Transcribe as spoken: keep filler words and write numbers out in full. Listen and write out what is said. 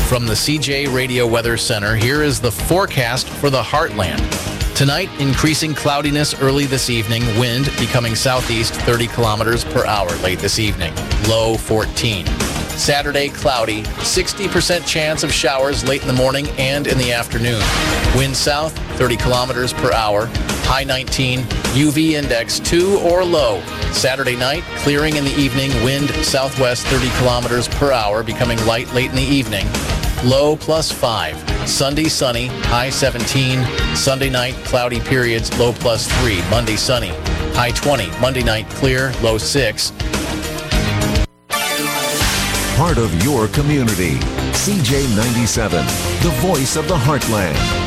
From the C J Radio Weather Center, here is the forecast for the Heartland. Tonight, increasing cloudiness early this evening, wind becoming southeast thirty kilometers per hour late this evening, low fourteen. Saturday, cloudy, sixty percent chance of showers late in the morning and in the afternoon. Wind south, thirty kilometers per hour, high nineteen, U V index two or low. Saturday night, clearing in the evening, wind southwest thirty kilometers per hour, becoming light late in the evening, low plus five. Sunday, sunny, high seventeen. Sunday night, cloudy periods, low plus three. Monday, sunny, high twenty. Monday night, clear, low six. Part of your community. C J ninety-seven, the voice of the Heartland.